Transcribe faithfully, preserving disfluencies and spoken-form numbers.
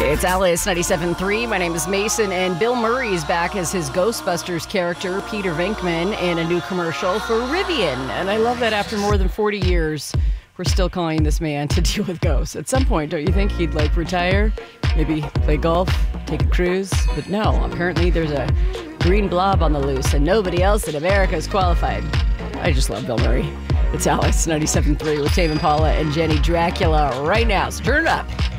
It's Alice ninety-seven point three. My name is Mason, and Bill Murray is back as his Ghostbusters character, Peter Venkman, in a new commercial for Rivian. And I love that after more than forty years, we're still calling this man to deal with ghosts. At some point, don't you think he'd like retire? Maybe play golf, take a cruise? But no, apparently there's a green blob on the loose, and nobody else in America is qualified. I just love Bill Murray. It's Alice ninety-seven point three with Tame Impala and Jenny Dracula right now, so turn it up.